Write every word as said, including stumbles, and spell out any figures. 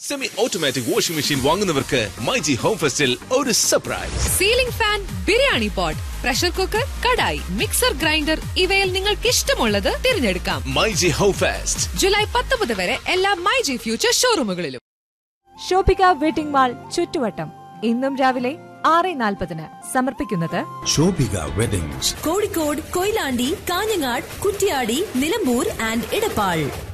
Semi automatic washing machine വാങ്ങുന്നവർക്ക് myG home ഫെസ്റ്റിൽ ഒരു surprise. Ceiling fan, biryani pot, pressure cooker, kadai, mixer grinder ഇവയിൽ നിങ്ങൾക്ക് ഇഷ്ടമുള്ളത് തിരഞ്ഞെടുക്കാം. മൈജി ഹോം ഫെസ്റ്റ് ജൂലൈ പത്തൊമ്പത് വരെ എല്ലാ myG future ഷോറൂമുകളിലും. Shoppika wedding mall ചുറ്റുവട്ടം ഇന്നും രാവിലെ ആറ് നാൽപ്പതിന് സമർപ്പിക്കുന്നത് ശോഭിക വെഡിങ്സ്, കോഴിക്കോട്, കൊയിലാണ്ടി, കാഞ്ഞങ്ങാട്, കുറ്റ്യാടി, നിലമ്പൂർ ആൻഡ് ഇടപ്പാൾ.